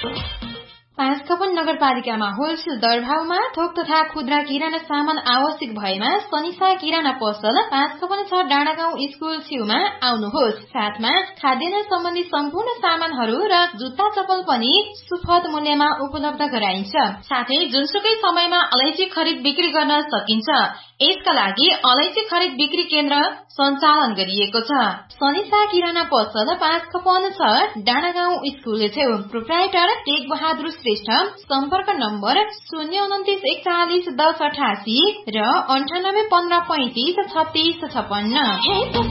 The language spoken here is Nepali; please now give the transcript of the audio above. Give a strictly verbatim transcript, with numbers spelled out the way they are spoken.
पाँचकपन नगरपालिकामा होलसेल दरभावमा थोक तथा खुद्रा किराना सामान आवश्यक भएमा सनिसा किराना पसल पाँचकपन छ डाँडागाउँ स्कुल छेउमा आउनुहोस्। साथमा खाद्यान्न सम्बन्धी सम्पूर्ण सामानहरू र जुत्ता चप्पल पनि सुपथ मूल्यमा उपलब्ध गराइन्छ। साथै जुनसुकै समयमा अलैँची खरिद बिक्री गर्न सकिन्छ। यसका लागि अलैँची खरिद बिक्री केन्द्र सञ्चालन गरिएको छ। सनिसा किराना पसल पाँचकपन छ डाँडागाउँ स्कुल छेउ। Proprietor take Bahadur Shrestha. सम्पर्क नम्बर शून्य उन्तिस एकचालिस दस अठासी र अन्ठानब्बे पन्ध्र पैंतिस छत्तीस छपन्न।